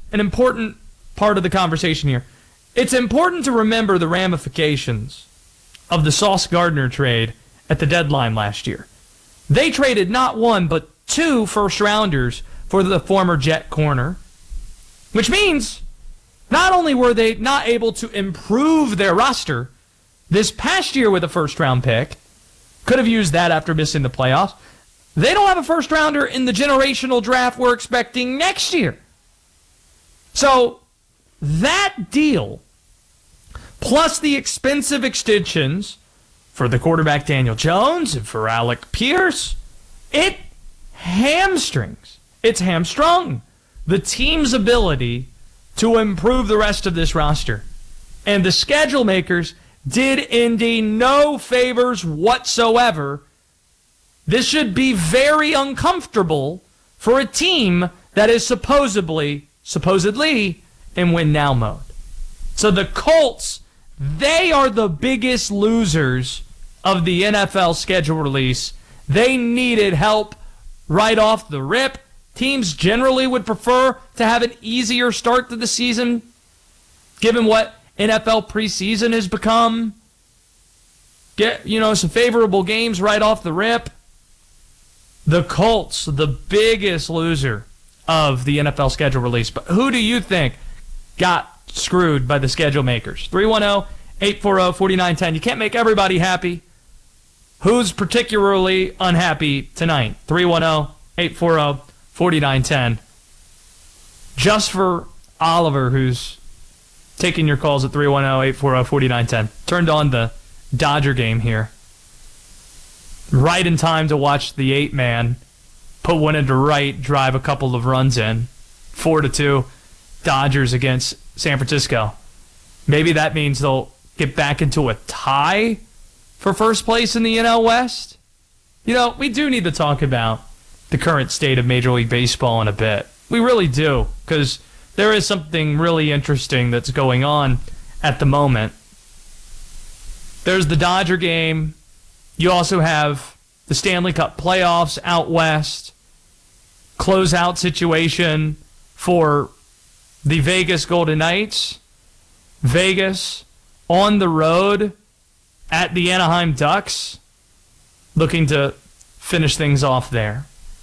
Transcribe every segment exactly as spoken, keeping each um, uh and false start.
an important part of the conversation here. It's important to remember the ramifications of the Sauce Gardner trade at the deadline last year. They traded not one, but two first-rounders for the former Jet corner, which means not only were they not able to improve their roster this past year with a first-round pick, could have used that after missing the playoffs, they don't have a first-rounder in the generational draft we're expecting next year. So that deal, plus the expensive extensions for the quarterback Daniel Jones and for Alec Pierce, it hamstrings, it's hamstrung the team's ability to improve the rest of this roster. And the schedule makers did Indy no favors whatsoever. This should be very uncomfortable for a team that is supposedly, supposedly in win-now mode. So the Colts, they are the biggest losers of the N F L schedule release. They needed help right off the rip. Teams generally would prefer to have an easier start to the season, given what N F L preseason has become. Get, you know, some favorable games right off the rip. The Colts, the biggest loser of the N F L schedule release. But who do you think got screwed by the schedule makers? three one zero, eight four zero, four nine one zero. You can't make everybody happy. Who's particularly unhappy tonight? three one zero, eight four zero, four nine one zero. Just for Oliver, who's taking your calls at three one zero, eight four zero, four nine one zero. Turned on the Dodger game here. Right in time to watch the eight-man put one into right, drive a couple of runs in. Four to two, Dodgers against San Francisco. Maybe that means they'll get back into a tie for first place in the N L West. You know, we do need to talk about the current state of Major League Baseball in a bit. We really do, because there is something really interesting that's going on at the moment. There's the Dodger game. You also have the Stanley Cup playoffs out west. Closeout situation for the Vegas Golden Knights. Vegas on the road at the Anaheim Ducks, looking to finish things off there.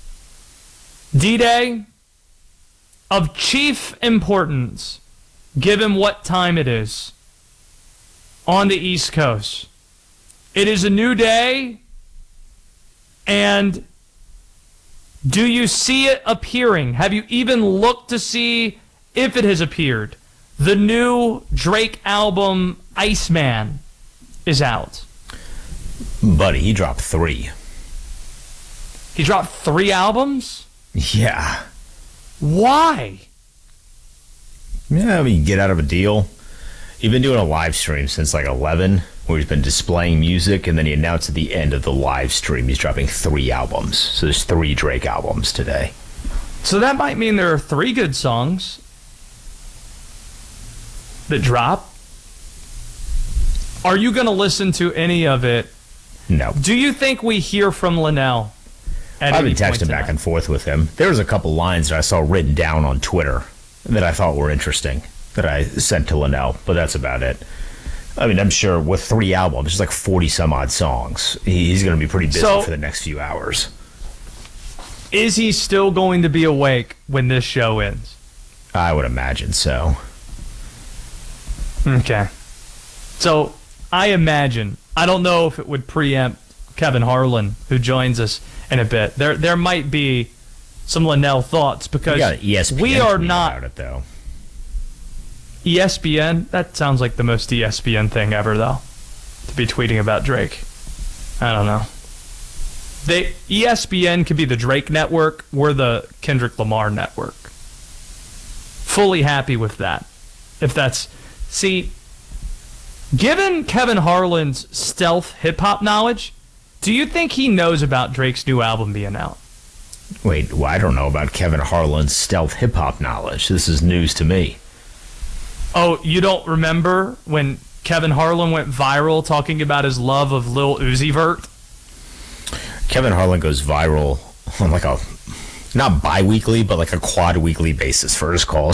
D-Day of chief importance, given what time it is on the East Coast. It is a new day, and do you see it appearing? Have you even looked to see if it has appeared? The new Drake album, Iceman, is out. Buddy, he dropped three. He dropped three albums? Yeah. Why? Yeah, I mean, get out of a deal. He's been doing a live stream since like eleven, where he's been displaying music, and then he announced at the end of the live stream he's dropping three albums. So there's three Drake albums today. So that might mean there are three good songs that drop. Are you going to listen to any of it? No. Do you think we hear from Linnell? I've been texting back and forth with him. There was a couple lines that I saw written down on Twitter that I thought were interesting that I sent to Linnell, but that's about it. I mean, I'm sure with three albums, there's like forty some odd songs. He's going to be pretty busy so, for the next few hours. Is he still going to be awake when this show ends? I would imagine so. Okay. So, I imagine, I don't know if it would preempt Kevin Harlan, who joins us in a bit. There there might be some Linnell thoughts, because E S P N we are not... about it, though. E S P N? That sounds like the most E S P N thing ever, though, to be tweeting about Drake. I don't know. They E S P N could be the Drake network. We're the Kendrick Lamar network. Fully happy with that. If that's... See, given Kevin Harlan's stealth hip-hop knowledge, do you think he knows about Drake's new album being out? Wait, well, I don't know about Kevin Harlan's stealth hip-hop knowledge. This is news to me. Oh, you don't remember when Kevin Harlan went viral talking about his love of Lil Uzi Vert? Kevin Harlan goes viral on like a, not bi-weekly, but like a quad-weekly basis for his calls.